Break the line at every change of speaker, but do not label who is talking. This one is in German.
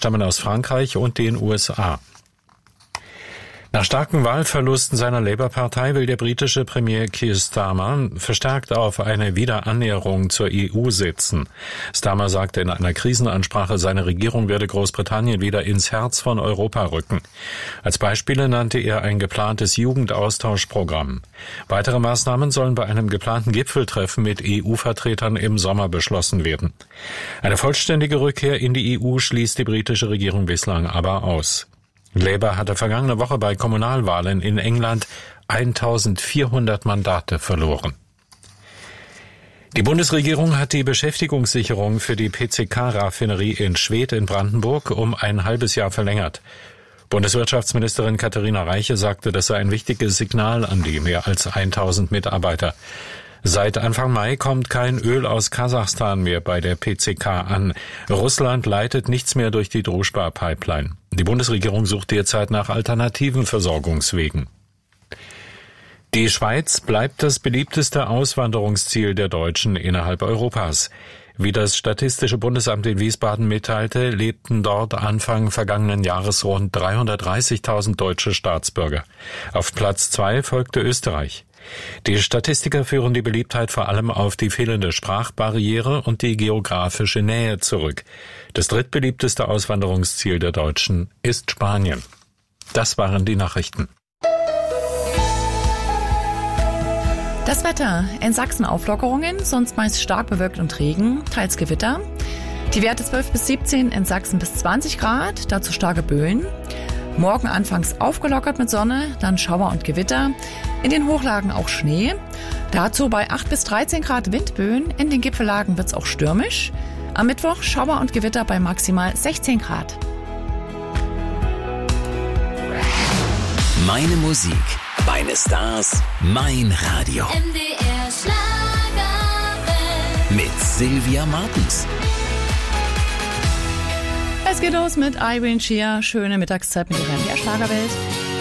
stammen aus Frankreich und den USA. Nach starken Wahlverlusten seiner Labour-Partei will der britische Premier Keir Starmer verstärkt auf eine Wiederannäherung zur EU setzen. Starmer sagte in einer Krisenansprache, seine Regierung werde Großbritannien wieder ins Herz von Europa rücken. Als Beispiele nannte er ein geplantes Jugendaustauschprogramm. Weitere Maßnahmen sollen bei einem geplanten Gipfeltreffen mit EU-Vertretern im Sommer beschlossen werden. Eine vollständige Rückkehr in die EU schließt die britische Regierung bislang aber aus. Labour hatte vergangene Woche bei Kommunalwahlen in England 1400 Mandate verloren. Die Bundesregierung hat die Beschäftigungssicherung für die PCK-Raffinerie in Schwedt in Brandenburg um ein halbes Jahr verlängert. Bundeswirtschaftsministerin Katharina Reiche sagte, das sei ein wichtiges Signal an die mehr als 1000 Mitarbeiter. Seit Anfang Mai kommt kein Öl aus Kasachstan mehr bei der PCK an. Russland leitet nichts mehr durch die Družba-Pipeline. Die Bundesregierung sucht derzeit nach alternativen Versorgungswegen. Die Schweiz bleibt das beliebteste Auswanderungsziel der Deutschen innerhalb Europas. Wie das Statistische Bundesamt in Wiesbaden mitteilte, lebten dort Anfang vergangenen Jahres rund 330.000 deutsche Staatsbürger. Auf Platz 2 folgte Österreich. Die Statistiker führen die Beliebtheit vor allem auf die fehlende Sprachbarriere und die geografische Nähe zurück. Das drittbeliebteste Auswanderungsziel der Deutschen ist Spanien. Das waren die Nachrichten.
Das Wetter. In Sachsen Auflockerungen, sonst meist stark bewölkt und Regen, teils Gewitter. Die Werte 12 bis 17, in Sachsen bis 20 Grad, dazu starke Böen. Morgen anfangs aufgelockert mit Sonne, dann Schauer und Gewitter. In den Hochlagen auch Schnee. Dazu bei 8 bis 13 Grad Windböen. In den Gipfellagen wird's auch stürmisch. Am Mittwoch Schauer und Gewitter bei maximal 16 Grad.
Meine Musik, meine Stars, mein Radio.
MDR Schlagerwelt.
Mit Sylvia Martens.
Es geht los mit Irene Shea. Schöne Mittagszeit mit ihrer MDR Schlagerwelt.